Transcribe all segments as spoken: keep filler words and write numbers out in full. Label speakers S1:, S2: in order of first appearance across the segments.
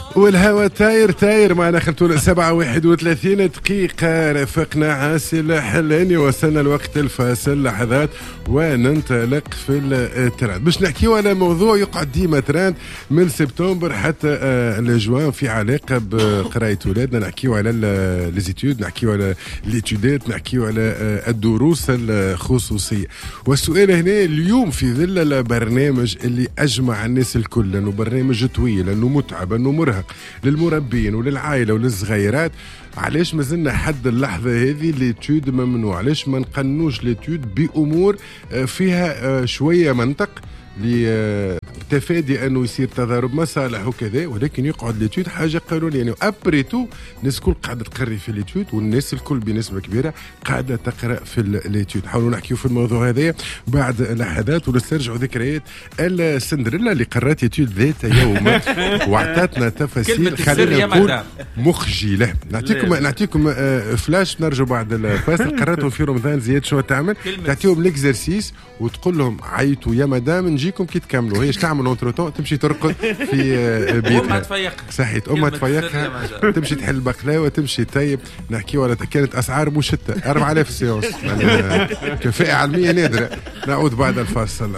S1: والهوا تاير تاير معنا خلطونا سبعة واحد وثلاثين دقيقة. رافقنا عاسل حلاني، وصلنا الوقت الفاصل لحظات وننطلق في التراند باش نحكيو على موضوع يقعد ديما تراند من سبتمبر حتى لجوان في علاقة بقراية ولادنا. نحكيو على ليزيتود، نحكيو على ليتودات، نحكيو على الدروس الخصوصية. والسؤال هنا اليوم في ظل البرنامج اللي أجمع الناس الكل، لأنه برنامج طويل، لأنه متعب، لأنه مرهق للمربين وللعائلة وللصغيرات، علاش مازلنا حد اللحظة هذه ليتود ممنوع؟ علاش ما نقنوش ليتود بأمور فيها شوية منطق لتفادي أنه يصير تضارب مصالح وكذا، ولكن يقعد ليتود حاجة قانونية. يعني أبريتو الناس الكل قاعدة تقري في ليتود، والناس الكل بنسبة كبيرة قاعدة تقرأ في ليتود. حاولوا نحكيو في الموضوع هذا بعد لحظات ونسترجعوا ذكريات السندريلا اللي قرأت ليتود ذات يوم وعطتنا تفاصيل خلينا نقول مخجلة. نعطيكم نعطيكم فلاش نرجو بعد الفاصل. قرأتهم في رمضان زياد شو تعمل؟ تعطيهم ليكزرسيس وتقول لهم عيطوا يا مدام نجيكم كي تكملوا. هي تعمل اونتروتون تمشي ترقد في بيتها صحيت امها تفيقها، تمشي تحل بقلاوه، تمشي طيب. نحكيو على كانت اسعار مشتة أربعة آلاف سيونس، كفاءه علميه نادره. نعود بعد الفاصل.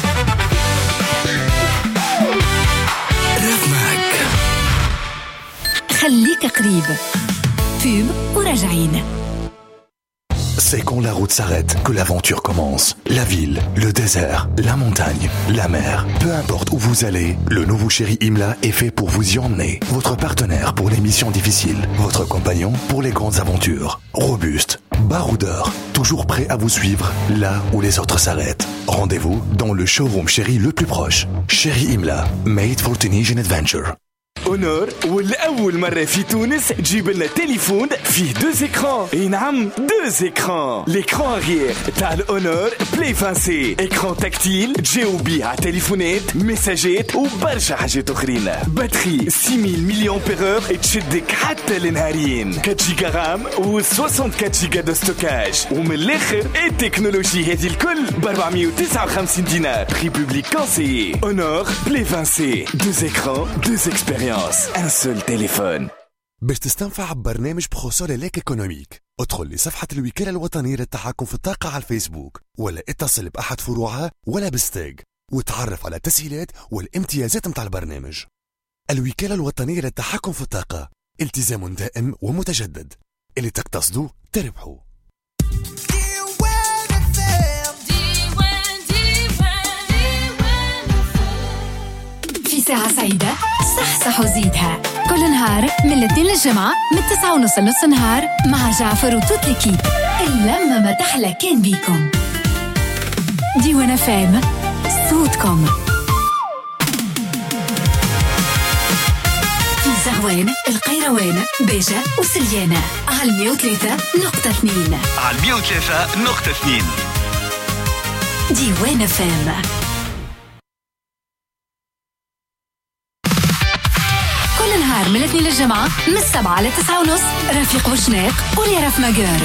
S2: خليك قريب فيب وراجعين.
S3: C'est quand la route s'arrête que l'aventure commence. La ville, le désert, la montagne, la mer. Peu importe où vous allez, le nouveau Chéri Imla est fait pour vous y emmener. Votre partenaire pour les missions difficiles. Votre compagnon pour les grandes aventures. Robuste, baroudeur, toujours prêt à vous suivre là où les autres s'arrêtent. Rendez-vous dans le showroom Chéri le plus proche. Chéri Imla, made for Tunisian adventure.
S4: اونور والأول مرة في تونس تجيب لنا تليفون فيه دوز اكران. اي نعم دوز اكران. ليكران غير تاع الاونور بلاي فانسي، اكران تكتيل تجاوب بيه على تليفونات، ميساجات وبرشا حاجات اخرين. باتري ستة آلاف ملي امبيرور تشدك حتى لنهارين. أربعة جيجا رام و أربعة وستين جيجا دو ستوكاج. ومن الاخر التكنولوجي هذه الكل ب أربعمية وتسعة وخمسين دينار. بري بوبليك كونسيي. اونور بلاي فانسي، دوز اكران دوز اكسبيريونس. ان سول تليفون.
S3: باش تستنفع ببرنامج بخصوص ليك ايكونوميك، ادخل لصفحة الوكالة الوطنية للتحكم في الطاقة على الفيسبوك، ولا اتصل بأحد فروعها ولا بستيج وتعرف على التسهيلات والامتيازات متاع البرنامج. الوكالة الوطنية للتحكم في الطاقة، التزام دائم ومتجدد. اللي تقتصدوا تربحوا.
S2: في ساعة سعيدة صح وزيدها كل نهار من الاثنين للجمعة من التسعة ونص لنص نهار مع جعفر وتوت الكيب. اللمة ما تحلى كان بيكم. ديوان فام صوتكم في زغوان القيروان بيجة وسليانة على مية وثلاثة نقطة اثنين
S4: على مية وثلاثة نقطة اثنين
S2: ديوان فام. نهار من الاثنين للجمعة من السبعة لتسعة ونص رفيق وشناق وليرف ماجور.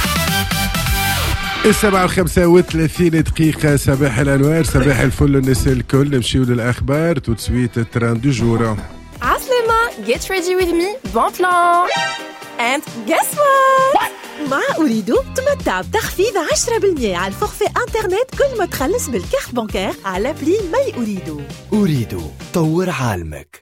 S1: السبعة وخمسة وثلاثين دقيقة. صباح الأنوار، صباح الفل الناس الكل. نمشيو للأخبار توتسويت التران دو جور.
S5: عسلامة. Get ready with me. Bon plan. And guess what? مع أريدو تمتع بتخفيض عشرة بالمية على الفورفي انترنت كل ما تخلص بالكارت بانكير على بلي ماي أريدو.
S4: أريدو طور عالمك.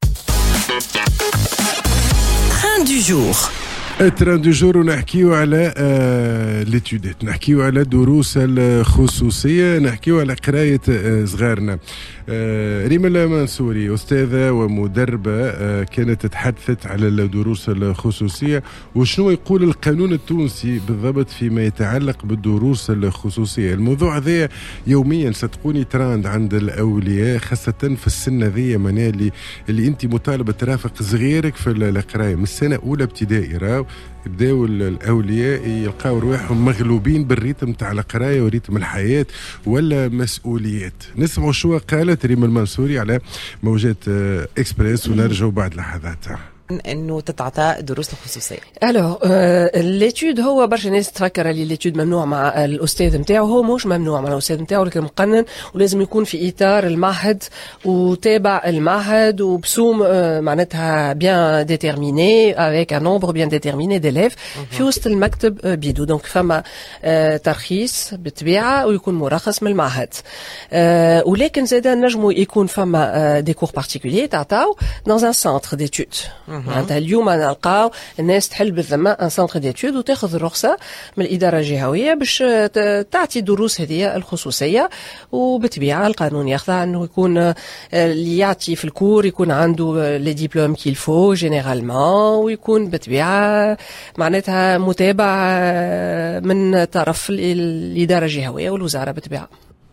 S2: تران دو جور.
S1: التران دو جور ونحكيو على آه ليتودات، نحكيو على دروس الخصوصية، نحكيو على قراية آه صغارنا. آه ريما المنصوري أستاذة ومدربة آه كانت تحدثت على الدروس الخصوصية وشنو يقول القانون التونسي بالضبط فيما يتعلق بالدروس الخصوصية. الموضوع ذا يوميا صدقوني تراند عند الأولياء، خاصة في السن ذي معناها اللي, اللي أنت مطالبة ترافق صغيرك في القراية من السنة أولى ابتدائي. راو بداو الأولياء يلقاو رواحهم مغلوبين بالريتم تاع القراية وريتم الحياة ولا مسؤوليات. نسمعوا شو قالت ريما المنصوري على موجات إكسبريس ونرجعوا بعد لحظات.
S6: انه تتعطى دروس الخصوصيه؟
S7: الو الليتود هو برشا ناس تفكر اللي الليتود ممنوع مع الاستاذ نتاعو. هو مش ممنوع مع الاستاذ نتاعو، لكن مقنن ولازم يكون في اطار المعهد وتابع المعهد وبسوم معناتها بيان ديتيرميني افيك ان نومبر بيان ديتيرميني ديليف في وسط المكتب بيدو. دونك فما ترخيص بالطبيعه ويكون مرخص من المعهد، ولكن زاد نجمو يكون فما دي كور بارتيكولير تعطاو dans un centre d'études. معناتها اليوم نلقاو الناس تحل بالذمه ان سنتر ديتود وتاخذ الرخصه من الاداره الجهويه باش تعطي دروس هذه الخصوصيه، وبالطبيعه القانون يخضع انه يكون اللي يعطي في الكور يكون عنده لي ديبلوم كيل فو جينيرالمون، ويكون بالطبيعه معناتها متابع من طرف الاداره الجهويه والوزاره بالطبيعه.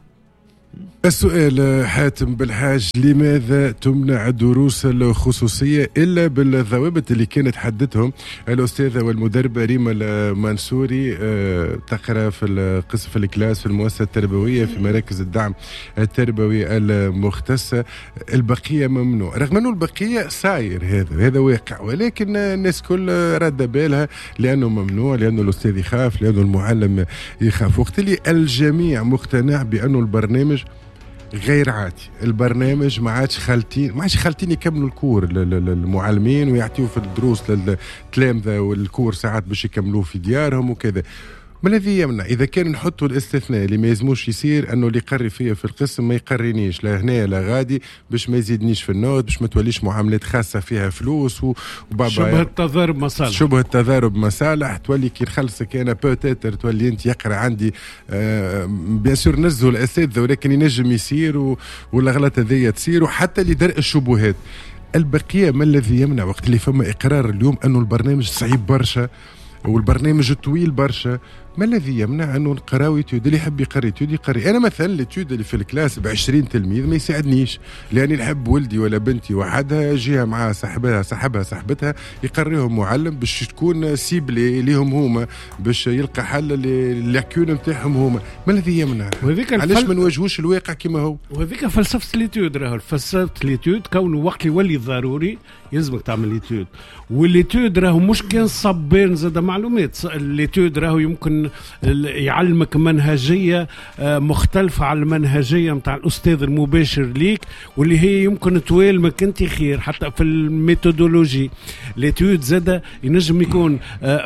S1: السؤال حاتم بالحاج، لماذا تمنع الدروس الخصوصية إلا بالضوابط اللي كانت حددهم الأستاذة والمدربة ريما المنصوري تقرأ في القسم في الكلاس في المؤسسة التربوية في مراكز الدعم التربوي المختصة، البقية ممنوع، رغم أنه البقية صاير هذا هذا واقع، ولكن الناس كل رد بالها لأنه ممنوع، لأنه الأستاذ يخاف، لأنه المعلم يخاف، وقت اللي الجميع مقتنع بأنه البرنامج غير عادي. البرنامج ما عادش خالتين ما عادش خالتين يكملوا الكور للمعلمين ويعطيوا في الدروس للتلامذة والكور ساعات باش يكملوه في ديارهم وكذا. ما الذي يمنع إذا كان نحطوا الاستثناء اللي ما يزموش يصير أنه اللي يقري فيا في القسم ما يقرينيش لا هنا لا غادي باش ما يزيدنيش في النوت، باش ما توليش معاملات خاصة فيها فلوس وبابا
S8: شبه التضارب مصالح
S1: شبه التضارب مصالح تولي كي نخلصك أنا بوتيتر تولي أنت يقرأ عندي آه بيان سور نزلوا الأساتذة، ولكن ينجم يصير والأغلاط هذيا تصير، وحتى لدرء الشبهات. البقية ما الذي يمنع وقت اللي فما إقرار اليوم أنه البرنامج صعيب برشا والبرنامج طويل برشا؟ ما الذي يمنع أنه نقراو يتود اللي يحب يقري يتود يقري؟ أنا مثلا اليتود اللي في الكلاس بعشرين تلميذ ما يساعدنيش، لأني نحب ولدي ولا بنتي وحدها جيها مع صاحبها صاحبها صاحبتها يقريهم معلم باش تكون سيبلي ليهم هما باش يلقى حل للعكيون نتاعهم هما. ما الذي يمنع؟ علاش ما نواجهوش الواقع كما هو؟
S8: وهذيك فلسفة اليتود، راهو فلسفة اليتود كونه وقت يولي ضروري يلزمك تعمل يتود، واليتود راهو مش كان صبين زاد معلومات. اليتود راهو يمكن يعلمك منهجية مختلفة على المنهجية متاع الأستاذ المباشر ليك، واللي هي يمكن توالمك انت خير حتى في الميثودولوجي. ليتود زاد ينجم يكون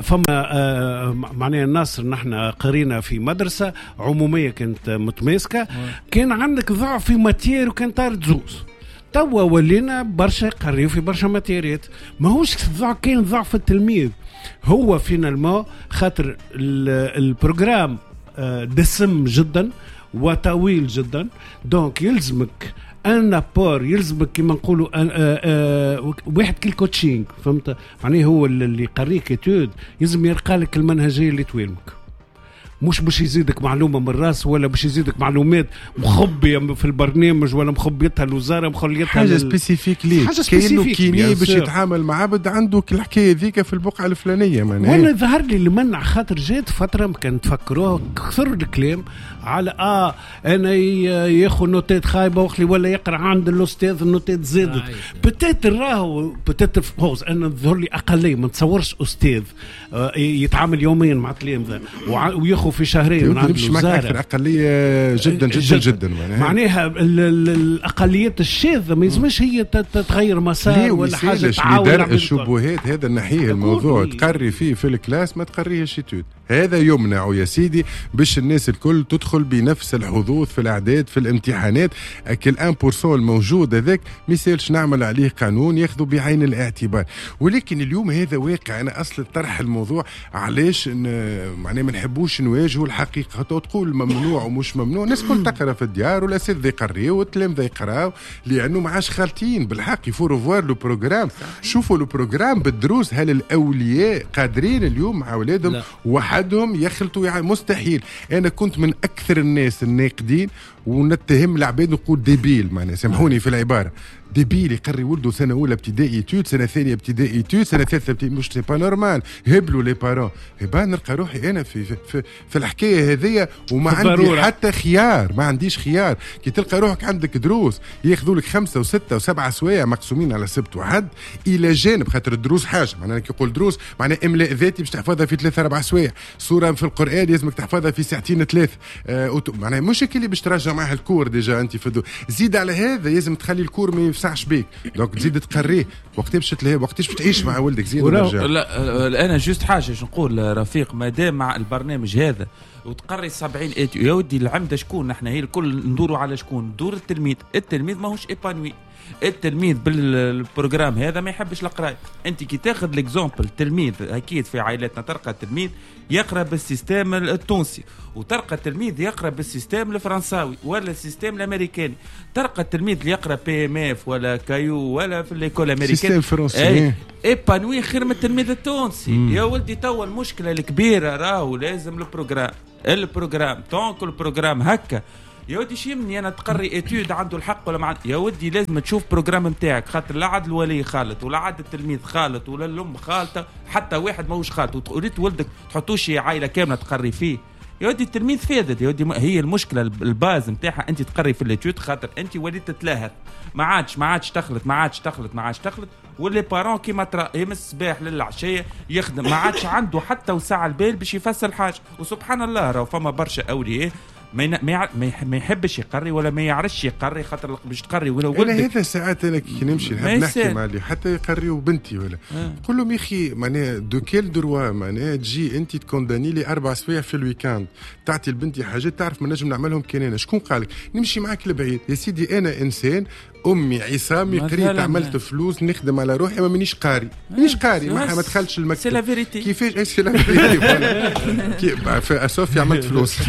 S8: فما معناها الناصر نحن قرينا في مدرسة عمومية كانت متماسكة، كان عندك ضعف في ماتير وكان طارد زوز، توا ولينا برشا قريو في برشا ماتيريات. ما هوش ضعف، كان ضعف التلميذ هو فينالمون خاطر البروجرام دسم جدا وطويل جدا، دونك يلزمك ان بور يلزمك كما نقولوا واحد كل كوتشينغ، فهمت يعني؟ هو اللي يقريك يتود يلزم يرقى لك المنهجيه اللي توالمك، مش باش يزيدك معلومة من الراس ولا باش يزيدك معلومات مخبية في البرنامج ولا مخبيتها الوزارة مخليتها
S1: حاجة لل... سبيسيفيك ليك، كأنه كيني باش يتعامل مع عبد عنده الحكاية ذيك في البقعة الفلانية.
S8: وانا ظهر لي اللي منع خاطر جات فترة كان تفكروه كثر الكلام على اه انا ياخذ نوتات خايبة وخلي ولا يقرأ عند الأستاذ النوتات زادت. بتات راهو بتات فوز انا ظهر لي أقلية ما نتصورش أستاذ آه يتعامل يوميا مع التلامذة وياخذ في شهرين من عند الوزارة.
S1: أقلية جدا جدا جدا, جداً.
S8: معناها الأقليات الشاذة ما يزمش هي تتغير مسار ولا حاجة تعاون
S1: لدرء الشبهات. هذا النحيه الموضوع تقري فيه في الكلاس ما تقريهش يتود، هذا يمنع يا سيدي باش الناس الكل تدخل بنفس الحظوظ في الأعداد في الامتحانات. أكل واحد بالمئة الموجود هذاك ما يسالش نعمل عليه قانون ياخذوا بعين الاعتبار. ولكن اليوم هذا واقع. أنا أصل طرح الموضوع علاش معناه ما نحبوش نواجهوا الحقيقة. تقول ممنوع ومش ممنوع، الناس كل تقرا في الديار والأساتذة يقريوا والتلامذة يقراوا لأنه ما عادش خالتين بالحق. يفور فوار لو بروجرام، شوفوا لو بروجرام بالدروس. هل الأولياء قادرين اليوم مع أولادهم وحدهم يخلطوا؟ يعني مستحيل. أنا كنت من أكثر الناس الناقدين ونتهم العباد نقول ديبيل، معناه سامحوني في العبارة، ديبيل يقري ولده سنه اولى ابتدائي تود، سنه ثانيه ابتدائي تود، سنه ثالثه ابتدائي، مش سي با نورمال. هبلوا لي بارون. يبقى نلقى روحي انا في في, في, في الحكايه هذيا وما عندي ضرورة. حتى خيار، ما عنديش خيار. كي تلقى روحك عندك دروس ياخذوا لك خمسه وسته وسبعه سوايع مقسومين على سبت وحد الى جانب، خاطر الدروس حاجه، معناها كي يقول دروس معناها املاء ذاتي باش تحفظها في ثلاثه اربع سوايع، سوره في القران لازمك تحفظها في ساعتين ثلاث، آه معناها مش اللي باش تراجع معها الكور ديجا انت في الدو. زيد على هذا لازم تخلي الكور ما يفسعش بيك، دونك تزيد تقريه وقت باش تلهي، وقت باش تعيش مع ولدك زيد ونرجع.
S9: لا انا جوست حاجه باش نقول رفيق، ما دام مع البرنامج هذا وتقري سبعين اتيو يا ودي العمده شكون؟ نحن هي الكل ندوروا على شكون؟ دور التلميذ. التلميذ ماهوش ايبانوي، التلميذ بالبروجرام هذا ما يحبش القراءه. انت كي تاخذ ليكزامبل تلميذ، اكيد في عائلاتنا تلقى تلميذ يقرا بالسيستم التونسي، وتلقى تلميذ يقرا بالسيستم الفرنساوي ولا السيستم الامريكاني، تلقى التلميذ اللي يقرا بي ام اف ولا كايو ولا في ليكول امريكان
S1: سيستم فرنسي
S9: ايبانوي خير من التلميذ التونسي. مم. يا ولدي توا المشكله الكبيره راهو لازم البروجرام البروجرام طونك البروجرام هكا. يا ودي شيمني انا تقري اتيود عنده الحق ولا ما عنده؟ يا ودي لازم تشوف بروجرام نتاعك، خاطر لا عاد الولي خالط ولا عاد التلميذ خالط ولا الام خالطه، حتى واحد ماهوش خالط وتريد ولدك تحطوش عائله كامله تقري فيه. يا ودي التلميذ فادت، يا ودي هي المشكله الباز نتاعها انت تقري في الاتيود، خاطر انت وليت تتلاهث، ما عادش ما عادش تخلط ما عادش تخلط ما عادش تخلط واللي بارون كيما ترى من الصباح للعشيه يخدم، ما عادش عنده حتى وسع البال باش يفسر حاجه. وسبحان الله راهو فما برشا اولياء ما ما يحبش يقري ولا ما يعرفش يقري، خاطر باش تقري ولا ولدك.
S1: انا هذا ساعات انا كي نمشي نحب نحكي مع اللي حتى يقريوا بنتي ولا نقول آه. لهم يا اخي معناها دو كيل دروا معناها تجي انت تكونداني لي اربع سوايع في الويكاند تعطي لبنتي حاجات تعرف ما نجم نعملهم كان انا. شكون قالك نمشي معك لبعيد يا سيدي؟ انا انسان امي عصامي قريت عملت فلوس نخدم على روحي ما منيش قاري مانيش قاري ما ما دخلش المكتب.
S9: سي لا فيريتي.
S1: كيفاش سي لا فيريتي؟ في اسوفي عملت فلوس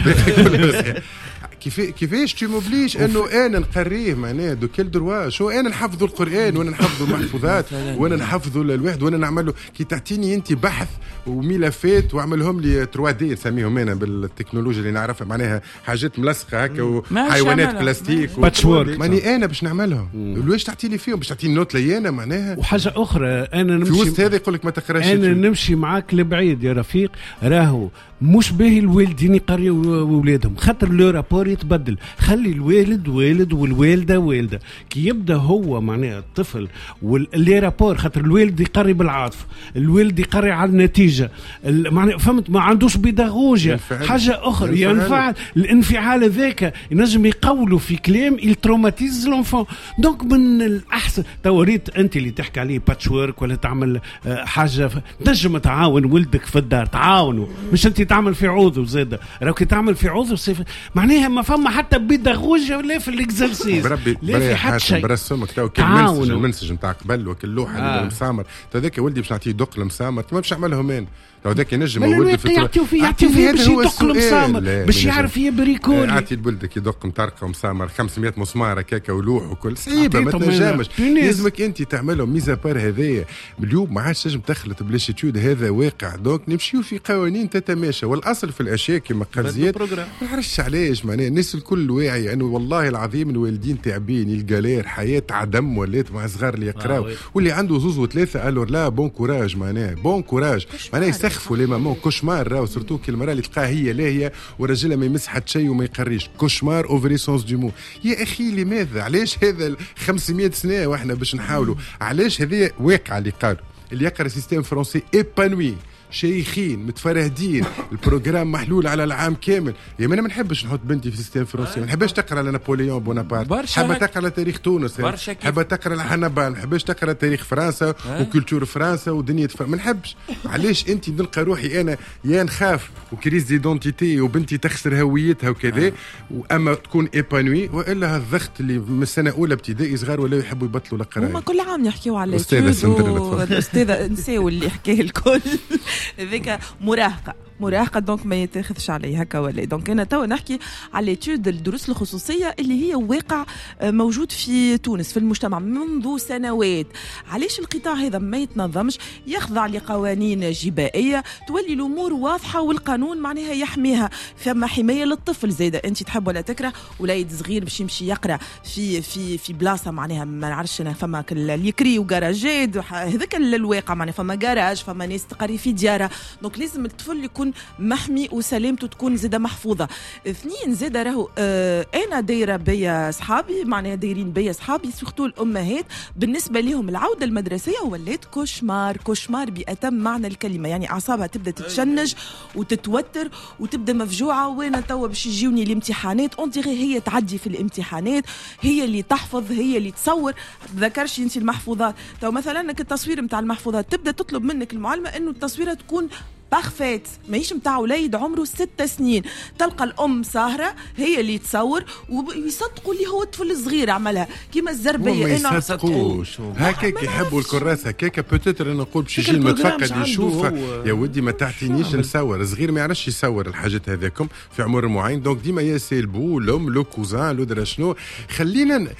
S1: كيف كيفاش تي موبليش انه انا نقريه معناها دو كيل دروا؟ شو انا نحفظوا القران وانا نحفظوا المحفوظات وانا نحفظوا الواحد وانا نعمله كي تعطيني انت بحث وملفات واعملهم لي ثري دي نسميهم انا بالتكنولوجيا اللي نعرفها معناها حاجات ملصقه هكا وحيوانات بلاستيك
S8: باتشورك
S1: ماني انا باش نعملهم. واش تعطي لي فيهم؟ باش تعطيني نوت لي انا معناها.
S8: وحاجه اخرى انا نمشي
S1: في وسط هذا يقول لك ما تقراش،
S8: انا نمشي معاك لبعيد يا رفيق. راهو مش باهي الوالدين يقريوا اولادهم، خاطر لو رابور يتبدل. خلي الوالد والد والوالده والده. كي يبدا هو معناها الطفل واللي رابور، خاطر الوالد يقري بالعاطفه، الوالد يقري على النتيجه معناها، فهمت؟ ما عندوش بيداغوجيا. حاجه اخرى ينفعل الانفعال هذاك ينجم يقولوا في كلام يتروماتيز لونفون. دونك من الاحسن توريت انت اللي تحكي عليه باتشورك ولا تعمل حاجه تنجم تعاون ولدك في الدار، تعاونوا مش انت تعمل في عوض وزاده. راك تعمل في عوض وصيف معناها ما فما حتى بيداغوجيا ولا في الاكزرسيس لا في حتى شيء.
S1: برسمك تو كل المنسج نتاع قبل وكل لوحه آه. المسامر هذاك ولدي باش نعطيه دق المسامر ما باش نعملهم انا لو ذاك ينجم ولدي في
S8: يعطيو فيه يعطيو فيه باش يدق المسامر باش يعرف يبريكول.
S1: اعطي لولدك يدق مطرقه ومسامر خمسمية مسمار هكاك ولوح وكل صعيبه ما تنجمش. لازمك انت تعملهم ميزا بار هذايا. اليوم ما عادش تنجم تخلط بلاشيتود، هذا واقع. دونك نمشيو في قوانين تتماشى، والاصل في الاشياء كما قال زياد ما نعرفش علاش معناها الناس الكل واعي انه والله العظيم الوالدين تعبين الجالير حياه عدم ولات مع صغار اللي يقراو آه واللي عنده زوز وثلاثه الور لا بون كوراج معناها بون كوراج معناها يسخفوا لي مامون كوشمار راهو سورتو كي المراه اللي تلقاها هي لاهيه ورجلها ما يمس حتى شيء وما يقريش كوشمار اوفري سونس دو مو. يا اخي لماذا علاش هذا خمسمية سنه واحنا باش نحاولوا؟ علاش هذه واقع اللي قالوا اللي يقرا سيستم فرنسي ايبانوي شيخين متفرهدين البروجرام محلول على العام كامل. يا ما انا ما نحبش نحط بنتي في سيستم فرنسي، ما نحبش تقرا لنابليون بونابرت، حابه تقرا تاريخ تونس، حابه تقرا لحنبال، ما نحبش تقرا تاريخ فرنسا وكولتور فرنسا ودنيا فرنسا. ما نحبش. علاش انت نلقى روحي انا يا نخاف وكريز ديدونتيتي وبنتي تخسر هويتها وكذا، واما تكون ايبانوي والا هالضغط اللي من السنه اولى ابتدائي صغار ولا يحبوا يبطلوا القرايه.
S10: هما كل عام يحكيوا على
S1: الاستاذه
S10: الاستاذه نساو اللي يحكي الكل ذيك مراهقه مراهقه دونك ما يتاخذش عليه هكا ولا. دونك انا توا نحكي على ليتود الدروس الخصوصيه اللي هي واقع موجود في تونس في المجتمع منذ سنوات. علاش القطاع هذا ما يتنظمش؟ يخضع لقوانين جبائيه تولي الامور واضحه والقانون معناها يحميها. فما حمايه للطفل زاده، انت تحب ولا تكره وليد صغير باش يمشي يقرا في في في بلاصه معناها ما نعرفش انا فما اللي يكري وجراجات هذاك الواقع معناها فما جراج فما ناس تقري في ديارها. دونك لازم الطفل يكون محمي وسلامته تكون زاده محفوظه. اثنين زاده راهو آه انا دايره بيا اصحابي معناها دايرين بيا اصحابي سورتو الامهات بالنسبه لهم العوده المدرسيه ولات كوشمار كوشمار بأتم معنى الكلمه. يعني اعصابها تبدا تتشنج وتتوتر وتبدا مفجوعه. وانا توا باش يجيوني الامتحانات اونتيغي هي تعدي في الامتحانات، هي اللي تحفظ هي اللي تصور. ذكرش انت المحفوظات تو مثلا انك التصوير نتاع المحفوظات تبدا تطلب منك المعلمه انه التصويره تكون بارفيت ماهيش متاع وليد عمره ست سنين. تلقى الام ساهره هي اللي تصور ويصدقوا اللي هو الطفل الصغير عملها كيما الزربيه.
S1: ما يصدقوش هكاك يحبوا الكراسه هكاك. بوتيتر انا نقول باش يجي المتفقد يشوف يا ودي ما تعطينيش نصور. صغير ما يعرفش يصور الحاجات هذاكم في عمر معين. دونك ديما يسالبو لوم لو كوزان لو درا شنو. خلينا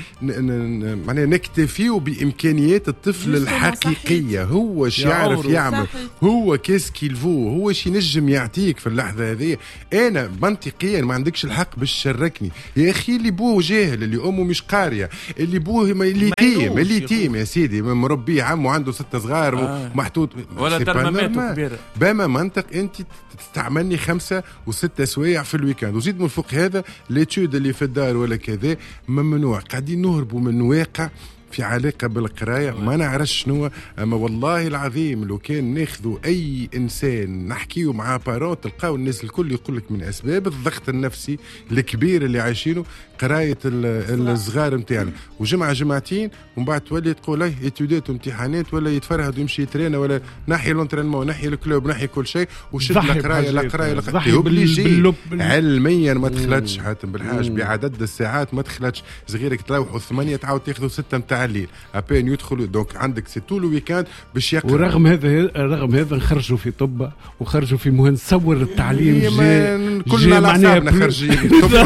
S1: معناها نكتفيو بامكانيات الطفل الحقيقيه. هو شي يعرف يعمل هو كيسكي الفو هو شي نجم يعطيك في اللحظه هذه. انا منطقيا ما عندكش الحق باش تشركني يا اخي. اللي بوه جاهل اللي امه مش قاريه اللي بوه ما اللي تيم اللي تيم يا سيدي مربي عمه عنده ستة صغار آه. محطوط
S9: ولا ترماماته كبيره
S1: بما منطق انت تستعملني خمسه وسته سوايع في الويكاند. وزيد من فوق هذا ليتود اللي في الدار ولا كذا ممنوع. قاعدين نهربوا من واقع في علاقة بالقراية ما نعرفش شنو. أما والله العظيم لو كان ناخذوا أي إنسان نحكيه معاه بارون تلقاو الناس الكل يقولك من أسباب الضغط النفسي الكبير اللي عايشينه قراية الصغار متاعنا. وجمعة جمعتين ومن بعد تولي تقول لي اتودات وامتحانات ولا يتفرهد ويمشي يترينا ولا نحي لونترينمون نحي الكلوب نحي كل شيء وشد القراية القراية القراية علميا ما دخلتش حاتم بالحاج بعدد الساعات ما دخلتش. صغيرك تروحوا ثمانية تعاود تاخذوا ستة متاع الليل ابين يدخلوا. دونك عندك سي طول الويكاند باش يقرا.
S8: ورغم هذا رغم هذا نخرجوا في طب وخرجوا في مهن تصور التعليم جاء
S1: كلنا على حسابنا خارجين طب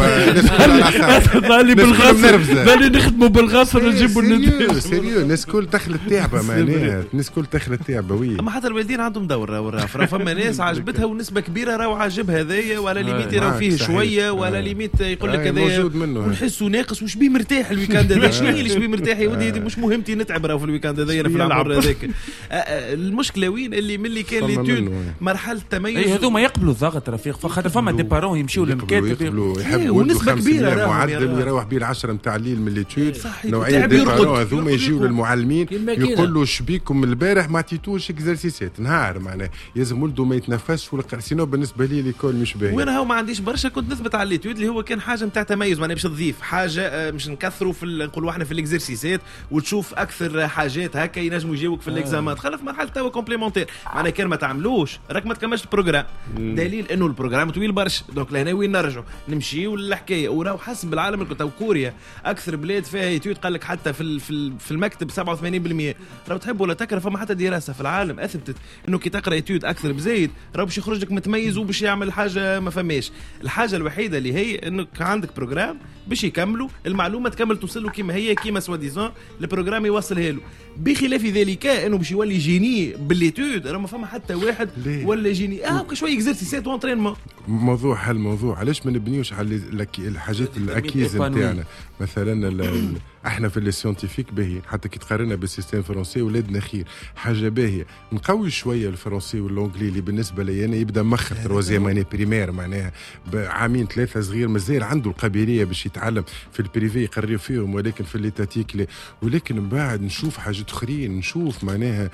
S8: بالي بالغصر بالي نخدموا بالغصر نجيبوا النتيجه.
S1: سيريو الناس كل دخلت تعبه معناها الناس كل دخلت تعبه وي.
S11: اما حتى الوالدين عندهم دور راه فما ناس عجبتها ونسبه كبيره راه عاجبها هذايا ولا ليميت يراو فيه شويه ولا ليميت يقول لك هذايا ونحسوا ناقص وش بيه مرتاح الويكاند هذا. شنو اللي بيه مرتاح يا ودي مش مهمتي نتعب راه في الويكاند هذايا انا في العمر هذاك. المشكله وين اللي ملي كان ليتود مرحله التميز
S9: اي هذوما يقبلوا الضغط رفيق خاطر فما دي بارون يمشيوا للمكاتب
S1: يحبوا ونسبه كبيره معدل يروح بيه العشرة نتاع الليل من ليتود. نوعيه دي بارون هذوما يجيوا للمعلمين يقولوا شبيكم البارح ما عطيتوش اكزرسيسات نهار معناه لازم ولده ما يتنفسش ولا سينو بالنسبه لي ليكول مش باهي.
S11: وانا هو ما عنديش برشا كنت نثبت على ليتود اللي هو كان حاجه نتاع تميز معناه باش تضيف حاجه مش نكثروا في نقولوا احنا في الاكزرسيسات وتشوف اكثر حاجات هكا ينجموا يجيوك في الاكزامات. خلف في مرحله توا كومبليمونتير معناه كان ما تعملوش راك ما تكملش البروجرام. دليل انه البروجرام طويل برشا. دونك لهنا وين نرجعوا نمشيو للحكايه وراو حسب العالم كنت كوريا اكثر بلاد فيها يتود قال لك حتى في في المكتب سبعة وثمانين بالمئة. راهو تحب ولا تكره فما حتى دراسه في العالم اثبتت انه كي تقرا يتود اكثر بزايد راهو باش يخرج لك متميز وباش يعمل حاجه ما فماش. الحاجه الوحيده اللي هي انك عندك بروجرام باش يكملوا المعلومه تكمل توصل له كيما هي كيما سوا ديزون البروجرام يوصلها له. بخلاف ذلك انه باش يولي جيني بالليتود راه ما فما حتى واحد ولا جيني اه شويه اكزرسيسات وانترينمون.
S1: موضوع حل موضوع علاش ما نبنيوش على الحاجات الاكيز نتاعنا مثلا احنا في السيونتيفيك باهيين حتى كي تقارنا بالسيستم فرنسي ولادنا خير حاجه باهيه. نقوي شويه الفرنسي والانجلي اللي بالنسبه لي انا يبدا مخر تروزيام اني بريمير معناها عامين ثلاثه صغير مازال عنده القابليه باش يتعلم في البريفي يقريو فيهم ولكن في الليتاتيك لي. ولكن من بعد نشوف حاجات اخرين نشوف معناها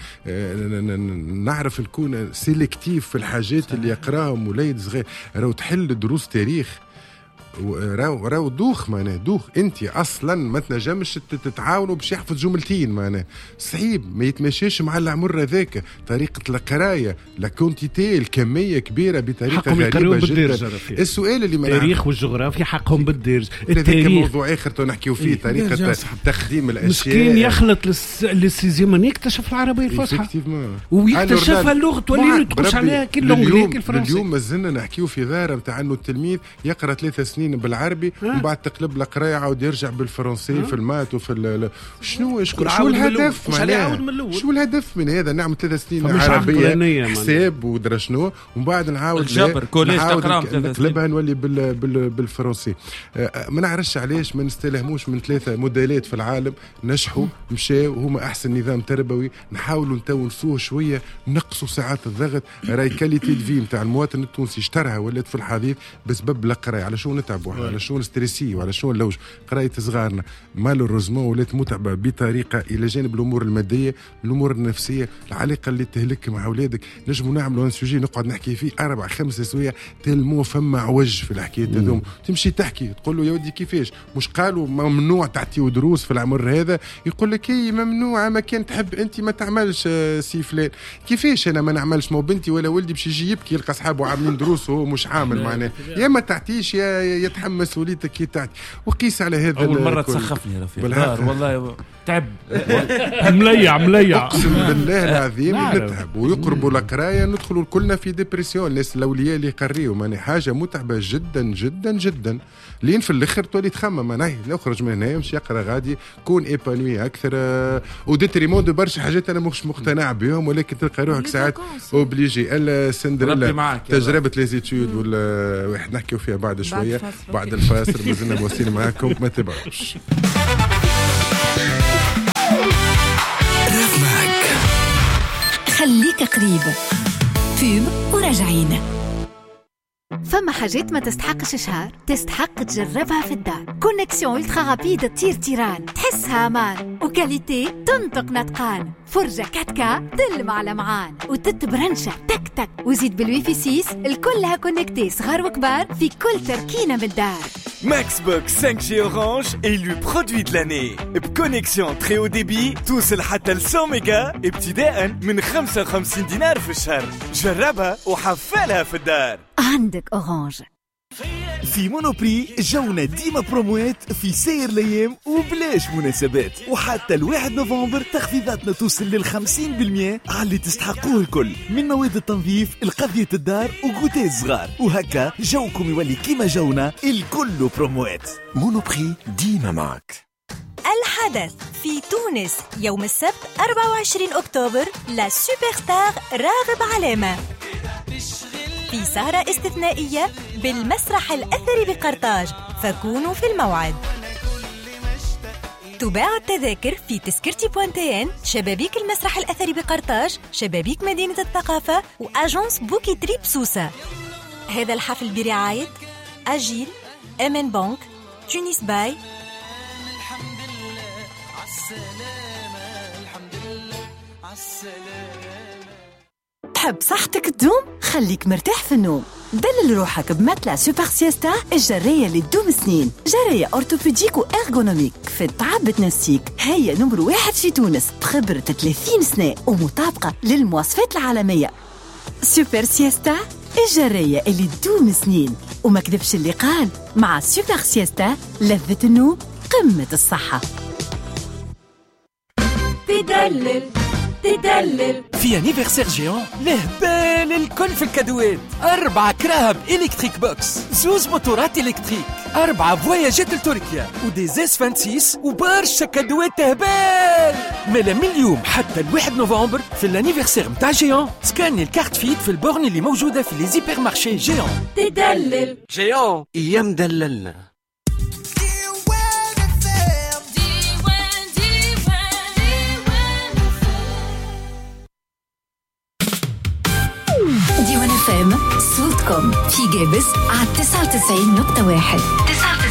S1: نعرف نكون سيلكتيف في الحاجات اللي يقراهم وليد صغير. راهو تحل دروس تاريخ راهو راهو دوخ معناه دوخ انت اصلا ما تنجمش تتعاونوا باش يحفظ جملتين معناه صعيب ما يتمشيش مع العمر هذاك طريقه القرايه لا كونتيتي الكميه كبيره بطريقه غريبه جدا. السؤال اللي
S8: التاريخ والجغرافيا حقهم بالدرج
S1: التاريخ موضوع اخر تو نحكيو فيه طريقه تخديم الاشياء
S8: مسكين يخلط للسيزيمون يكتشف العربيه الفصحى ويكتشفها اللغه تولي تخش عليها كل لونجلي كل فرنسي.
S1: اليوم مازلنا نحكيو في ظاهره نتاع انه التلميذ يقرا ثلاثة سنين بالعربي ومن بعد تقلب القرايه عاود يرجع بالفرنسي في المات وفي شنو شنو الهدف معناها شو الهدف من هذا نعمل ثلاث سنين عربيه حساب ودرا شنو ومن بعد نعاود
S9: الجبر كوليج تقرا
S1: نقلبها نولي بال بال بالفرنسي. ما نعرفش علاش ما نستلهموش من ثلاثه موديلات في العالم نجحوا مشاو وهما احسن نظام تربوي نحاولوا نتو نسوه شويه نقصوا ساعات الضغط. راي كاليتي دفي نتاع المواطن التونسي اشترها ولات في الحديث بسبب القرايه. على شو نتعبوا على شو ستريسي وعلى شو نلوج قرايه صغارنا مالوروزمون ولات متعبه بطريقه الى جانب الامور الماديه الامور النفسيه العلاقه اللي تهلك مع اولادك. نجموا نعملوا ان سوجي نقعد نحكي فيه اربع خمس سوايع تلمو فما عوج في الحكايات هذوم. تمشي تحكي تقول له يا ودي كيفاش مش قالوا ممنوع تعطيو دروس في العمر هذا يقول لك اي ممنوع ما كان تحب انت ما تعملش سي فلان. كيفاش انا ما نعملش مو بنتي ولا ولدي باش يجي يبكي يلقى اصحابه عاملين دروس وهو مش عامل معناه يا ما تعطيش يا يتحمس وليدك كي تعطي. وقيس على هذا
S9: اول مره تسخفني رفيق والله تعب
S8: مليع مليع
S1: اقسم بالله العظيم نتعب ويقربوا القرايه ندخلوا كلنا في ديبرسيون. الناس الاولياء اللي يقريوا ماني حاجه متعبه جدا جدا جدا لين في الاخر تولي تخمم انا نخرج من هنا مش يقرا غادي كون ايبانوي اكثر وديتريمون دو برشا حاجات انا مش مقتنع بهم ولكن تلقى روحك ساعات اوبليجي الا سندريلا تجربه ليزيتود ولا واحد نحكيو فيها بعد شويه بعد الفاصل مازلنا مواصلين معاكم ما تبعوش.
S2: خليك قريب فيب وراجعين. فما حاجات ما تستحقش شهر تستحق تجربها في الدار. كونيكسيون الترا رابيد تطير تيران تحسها امان وكاليتي تنطق نطقان. فرجة كاتكا تلمع لمعان وتتبرنشة تك تك وزيد بالويفي سيس الكلها كونكتي صغار وكبار في كل تركينة بالدار.
S4: Max Box cinq G Orange élu produit de l'année. بكونيكسيون très haut débit توصل حتى ل مية ميجا ابتداء من خمسة وخمسين دينار في الشهر. جربها وحفلها في الدار.
S2: عندك أورانج.
S4: في مونوبري جونا ديما بروموات في سير الايام وبلاش مناسبات وحتى الواحد نوفمبر تخفيضاتنا توصل للخمسين بالمية على اللي تستحقوه الكل من مواد التنظيف القضية الدار وقوتي الصغار وهكا جوكم يولي كيما جونا الكل بروموات. مونوبري ديما معك.
S12: الحدث في تونس يوم السبت أربعة وعشرين أكتوبر لا سوبر ستار راغب علامة في سهرة استثنائية بالمسرح الأثري بقرطاج فكونوا في الموعد. تباع التذاكر في تذكرتي بوانتين شبابيك المسرح الأثري بقرطاج شبابيك مدينة الثقافة وأجنس بوكي تريب سوسة. هذا الحفل برعاية أجيل أمن بانك تونس باي.
S13: تحب صحتك تدوم؟ خليك مرتاح في النوم. دلل روحك بمتلع سوبر سيستا الجرية اللي تدوم سنين. جرية أورتوبيديك وإرغونوميك في التعب بتنسيك. هي نمر واحد في تونس بخبرة ثلاثين سنة ومطابقة للمواصفات العالمية. سوبر سيستا الجرية اللي تدوم سنين. وما كذبش اللي قال مع سوبر سيستا لذة النوم قمة الصحة.
S12: تدلل تدلل
S14: في انيفرسير جيون لهبال الكل في الكادوات. أربعة كراهب إلكتريك بوكس زوز موتورات إلكتريك أربعة فواياجات لتركيا وديزيس فانسيس وبرشا كادوات تهبال. مالا من اليوم حتى الواحد نوفمبر في الانيفرسير متاع جيون سكاني الكارت فيت في البورن اللي موجودة في لي زيبر مارشي جيون.
S12: تدلل
S14: جيون ايام دللنا.
S2: ديوان اف ام صوتكم في جابس على تسعة وتسعين نقطة واحد.